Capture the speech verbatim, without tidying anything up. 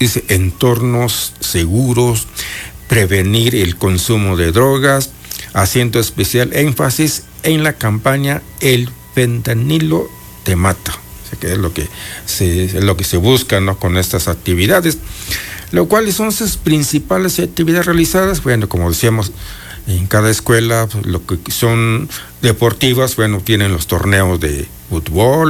dice, entornos seguros, prevenir el consumo de drogas, haciendo especial énfasis en la campaña El fentanilo te mata, o sea, que es lo que se, es lo que se busca, ¿no?, con estas actividades. Lo cuales son sus principales actividades realizadas. Bueno, como decíamos, en cada escuela, pues, lo que son deportivas, bueno, tienen los torneos de fútbol,